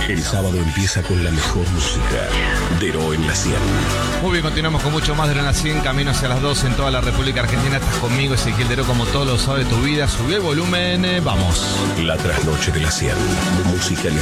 El sábado empieza con la mejor música. Dero en la 100. Muy bien, continuamos con mucho más de la 100, camino hacia las 12 en toda la República Argentina. Estás conmigo, Ezequiel Dero, como todos los sábados de tu vida. Subí el volumen, vamos. La trasnoche de la 100. Música en